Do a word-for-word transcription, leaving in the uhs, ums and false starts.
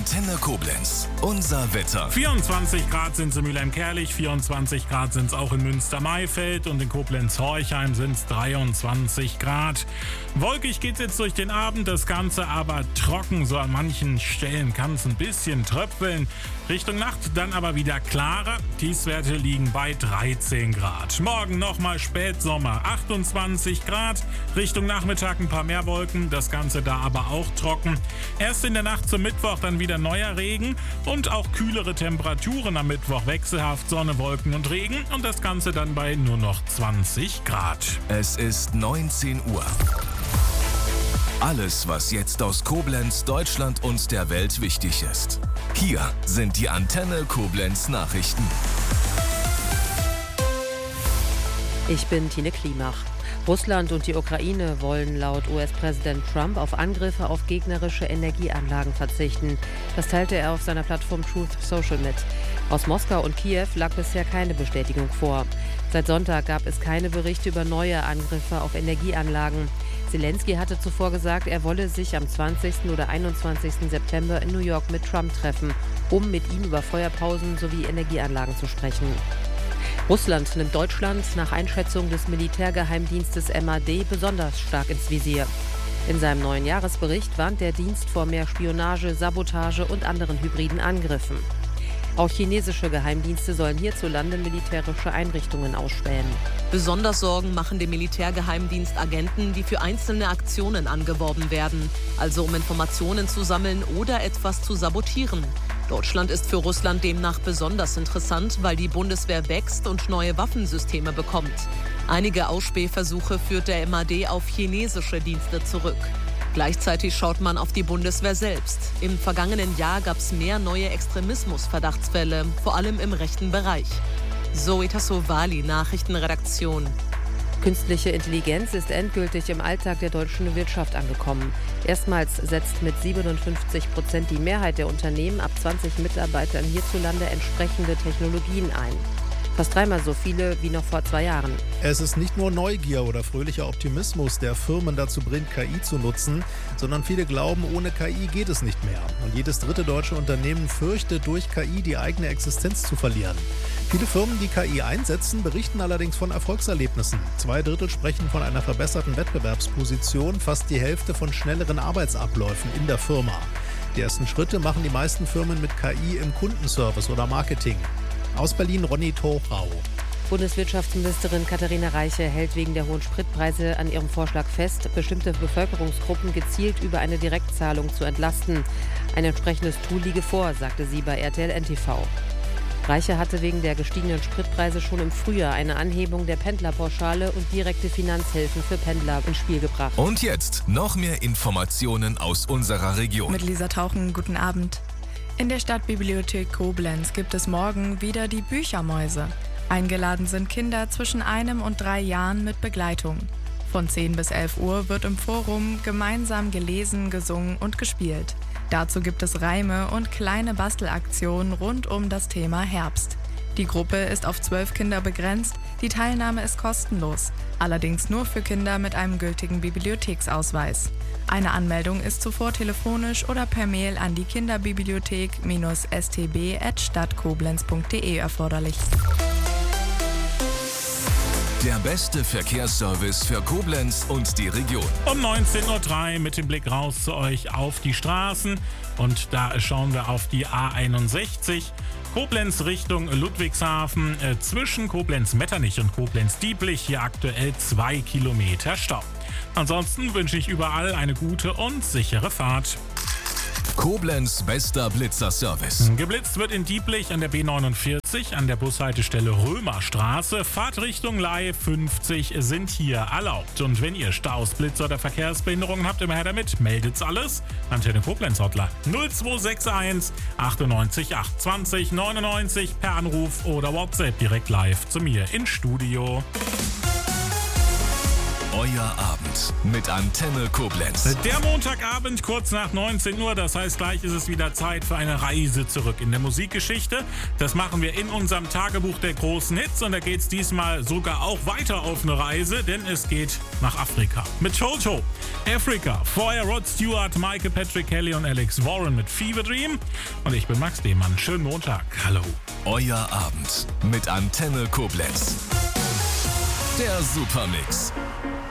Antenne Koblenz. Unser Wetter. vierundzwanzig Grad sind es in Mülheim-Kärlich, vierundzwanzig Grad sind es auch in Münster-Maifeld und in Koblenz-Horchheim sind es dreiundzwanzig Grad. Wolkig geht es jetzt durch den Abend, das Ganze aber trocken. So an manchen Stellen kann es ein bisschen tröpfeln. Richtung Nacht dann aber wieder klarer. Tiefstwerte liegen bei dreizehn Grad. Morgen nochmal Spätsommer, achtundzwanzig Grad. Richtung Nachmittag ein paar mehr Wolken, das Ganze da aber auch trocken. Erst in der Nacht zum Mittwoch dann wieder neuer Regen und auch kühlere Temperaturen am Mittwoch. Wechselhaft Sonne, Wolken und Regen und das Ganze dann bei nur noch zwanzig Grad. Es ist neunzehn Uhr. Alles, was jetzt aus Koblenz, Deutschland und der Welt wichtig ist. Hier sind die Antenne Koblenz Nachrichten. Ich bin Tine Klimach. Russland und die Ukraine wollen laut U S-Präsident Trump auf Angriffe auf gegnerische Energieanlagen verzichten. Das teilte er auf seiner Plattform Truth Social mit. Aus Moskau und Kiew lag bisher keine Bestätigung vor. Seit Sonntag gab es keine Berichte über neue Angriffe auf Energieanlagen. Zelensky hatte zuvor gesagt, er wolle sich am zwanzigsten oder einundzwanzigsten September in New York mit Trump treffen, um mit ihm über Feuerpausen sowie Energieanlagen zu sprechen. Russland nimmt Deutschland nach Einschätzung des Militärgeheimdienstes M A D besonders stark ins Visier. In seinem neuen Jahresbericht warnt der Dienst vor mehr Spionage, Sabotage und anderen hybriden Angriffen. Auch chinesische Geheimdienste sollen hierzulande militärische Einrichtungen ausspähen. Besonders Sorgen machen dem Militärgeheimdienst Agenten, die für einzelne Aktionen angeworben werden, also um Informationen zu sammeln oder etwas zu sabotieren. Deutschland ist für Russland demnach besonders interessant, weil die Bundeswehr wächst und neue Waffensysteme bekommt. Einige Ausspähversuche führt der M A D auf chinesische Dienste zurück. Gleichzeitig schaut man auf die Bundeswehr selbst. Im vergangenen Jahr gab es mehr neue Extremismus-Verdachtsfälle, vor allem im rechten Bereich. Zoe Tassovali, Nachrichtenredaktion. Künstliche Intelligenz ist endgültig im Alltag der deutschen Wirtschaft angekommen. Erstmals setzt mit siebenundfünfzig Prozent die Mehrheit der Unternehmen ab zwanzig Mitarbeitern hierzulande entsprechende Technologien ein. Fast dreimal so viele wie noch vor zwei Jahren. Es ist nicht nur Neugier oder fröhlicher Optimismus, der Firmen dazu bringt, K I zu nutzen, sondern viele glauben, ohne K I geht es nicht mehr. Und jedes dritte deutsche Unternehmen fürchtet, durch K I die eigene Existenz zu verlieren. Viele Firmen, die K I einsetzen, berichten allerdings von Erfolgserlebnissen. Zwei Drittel sprechen von einer verbesserten Wettbewerbsposition, fast die Hälfte von schnelleren Arbeitsabläufen in der Firma. Die ersten Schritte machen die meisten Firmen mit K I im Kundenservice oder Marketing. Aus Berlin Ronny Torau. Bundeswirtschaftsministerin Katharina Reiche hält wegen der hohen Spritpreise an ihrem Vorschlag fest, bestimmte Bevölkerungsgruppen gezielt über eine Direktzahlung zu entlasten. Ein entsprechendes Tool liege vor, sagte sie bei R T L N T V. Reiche hatte wegen der gestiegenen Spritpreise schon im Frühjahr eine Anhebung der Pendlerpauschale und direkte Finanzhilfen für Pendler ins Spiel gebracht. Und jetzt noch mehr Informationen aus unserer Region. Mit Lisa Tauchen, guten Abend. In der Stadtbibliothek Koblenz gibt es morgen wieder die Büchermäuse. Eingeladen sind Kinder zwischen einem und drei Jahren mit Begleitung. Von zehn bis elf Uhr wird im Forum gemeinsam gelesen, gesungen und gespielt. Dazu gibt es Reime und kleine Bastelaktionen rund um das Thema Herbst. Die Gruppe ist auf zwölf Kinder begrenzt, die Teilnahme ist kostenlos, allerdings nur für Kinder mit einem gültigen Bibliotheksausweis. Eine Anmeldung ist zuvor telefonisch oder per Mail an die kinderbibliothek s t b at stadtkoblenz punkt d e erforderlich. Der beste Verkehrsservice für Koblenz und die Region. Um neunzehn Uhr drei mit dem Blick raus zu euch auf die Straßen. Und da schauen wir auf die A einundsechzig. Koblenz Richtung Ludwigshafen. Äh, zwischen Koblenz-Metternich und Koblenz-Dieblich hier aktuell zwei Kilometer Stau. Ansonsten wünsche ich überall eine gute und sichere Fahrt. Koblenz bester Blitzerservice. Geblitzt wird in Dieblich an der B neunundvierzig an der Bushaltestelle Römerstraße. Fahrtrichtung Leihe fünfzig sind hier erlaubt. Und wenn ihr Staus, Blitzer oder Verkehrsbehinderungen habt, immer her damit. Meldet's alles. Antenne Koblenz Hotline null zwei sechs eins achtundneunzig acht zwanzig neunundneunzig per Anruf oder WhatsApp direkt live zu mir ins Studio. Euer Abend mit Antenne Koblenz. Der Montagabend kurz nach neunzehn Uhr, das heißt, gleich ist es wieder Zeit für eine Reise zurück in der Musikgeschichte. Das machen wir in unserem Tagebuch der großen Hits und da geht es diesmal sogar auch weiter auf eine Reise, denn es geht nach Afrika. Mit Jojo, Afrika, vorher Rod Stewart, Michael Patrick Kelly und Alex Warren mit Fever Dream und ich bin Max Lehmann. Schönen Montag, hallo. Euer Abend mit Antenne Koblenz. Der Supermix.